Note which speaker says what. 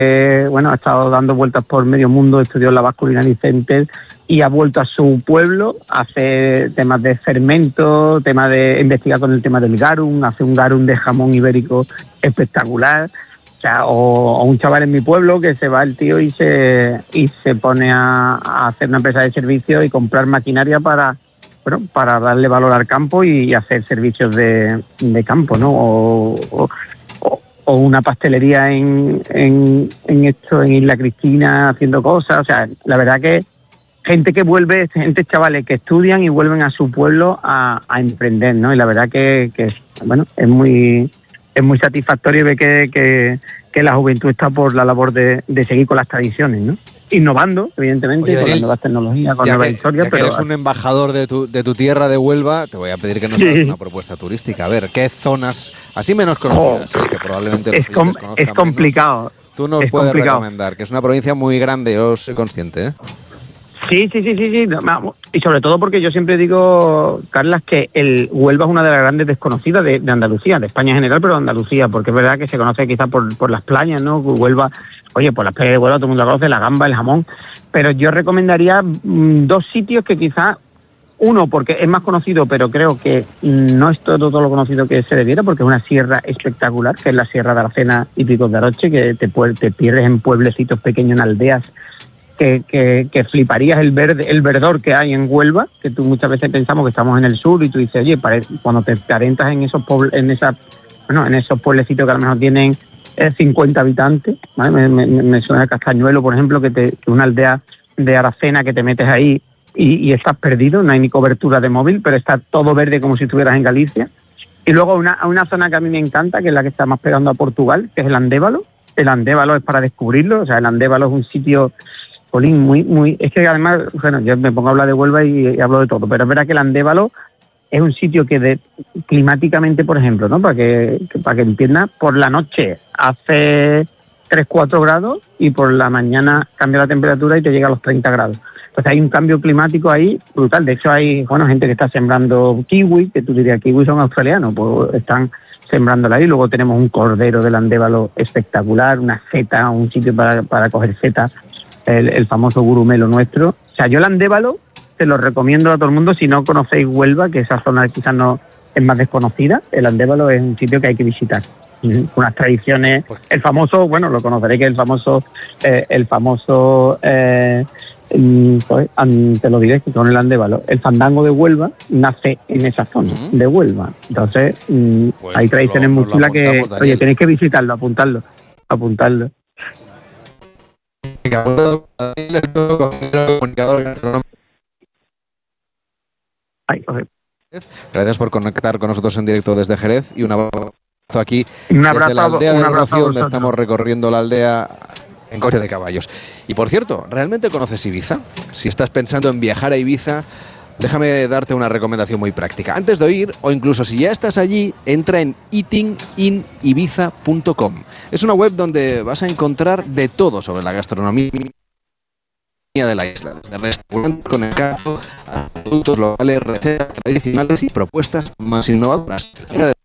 Speaker 1: bueno, ha estado dando vueltas por medio mundo, estudió en la Basque Culinary Center y ha vuelto a su pueblo a hacer temas de fermento, temas de investigar con el tema del garum, hace un garum de jamón ibérico espectacular. O sea, o un chaval en mi pueblo que se va el tío y se pone a hacer una empresa de servicios y comprar maquinaria para darle valor al campo y hacer servicios de campo, ¿no? O una pastelería en Isla Cristina haciendo cosas. O sea, la verdad que gente que vuelve, gente chavales que estudian y vuelven a su pueblo a emprender, ¿no? Y la verdad que bueno, es muy satisfactorio ver que la juventud está por la labor de seguir con las tradiciones, ¿no? Innovando, evidentemente. Oye, con las nuevas tecnologías, con nuevas historias.
Speaker 2: Pero eres un embajador de tu tierra de Huelva, te voy a pedir que nos hagas una propuesta turística. A ver, ¿qué zonas, así menos conocidas, que probablemente
Speaker 1: es complicado.
Speaker 2: Menos, tú nos puedes recomendar? Que es una provincia muy grande, yo soy consciente, ¿eh?
Speaker 1: Sí. Y sobre todo porque yo siempre digo, Carlas, que el Huelva es una de las grandes desconocidas de Andalucía, de España en general, pero de Andalucía, porque es verdad que se conoce quizás por las playas, ¿no? Huelva, oye, por las playas de Huelva todo el mundo la conoce, la gamba, el jamón, pero yo recomendaría dos sitios que quizás, uno, porque es más conocido, pero creo que no es todo lo conocido que se debiera, porque es una sierra espectacular, que es la Sierra de Aracena y Picos de Aroche, que te pierdes en pueblecitos pequeños, en aldeas, que fliparías el verdor que hay en Huelva, que tú muchas veces pensamos que estamos en el sur y tú dices, oye, cuando te adentras en esos pueblecitos que a lo mejor tienen 50 habitantes, ¿vale? Me suena a Castañuelo, por ejemplo, que una aldea de Aracena que te metes ahí y estás perdido, no hay ni cobertura de móvil, pero está todo verde como si estuvieras en Galicia. Y luego una zona que a mí me encanta, que es la que está más pegando a Portugal, que es el Andévalo. El Andévalo es para descubrirlo, o sea, el Andévalo es un sitio... Polín, muy... Es que además, bueno, yo me pongo a hablar de Huelva y hablo de todo, pero es verdad que el Andévalo es un sitio que climáticamente, por ejemplo, ¿no? Para que entiendas, por la noche hace 3-4 grados y por la mañana cambia la temperatura y te llega a los 30 grados. Entonces hay un cambio climático ahí brutal. De hecho hay, gente que está sembrando kiwi, que tú dirías, kiwi son australianos, pues están sembrándola ahí. Luego tenemos un cordero del Andévalo espectacular, una seta, un sitio para coger setas, el famoso gurumelo nuestro. O sea, yo el Andévalo te lo recomiendo a todo el mundo. Si no conocéis Huelva, que esa zona quizás no es más desconocida, el Andévalo es un sitio que hay que visitar. Unas tradiciones, el famoso, bueno, lo conoceréis, que es el famoso te lo diré, que con el Andévalo, el fandango de Huelva nace en esa zona de Huelva. Entonces, hay tradiciones muy chulas que, oye, tenéis que visitarlo, apuntarlo.
Speaker 2: Gracias por conectar con nosotros en directo desde Jerez y un abrazo aquí
Speaker 1: desde
Speaker 2: la aldea de Rocío, donde estamos recorriendo la aldea en coche de caballos. Y por cierto, ¿realmente conoces Ibiza? Si estás pensando en viajar a Ibiza, déjame darte una recomendación muy práctica. Antes de ir, o incluso si ya estás allí, entra en eatinginibiza.com. Es una web donde vas a encontrar de todo sobre la gastronomía de la isla, desde restaurantes con encanto a productos locales, recetas tradicionales y propuestas más innovadoras.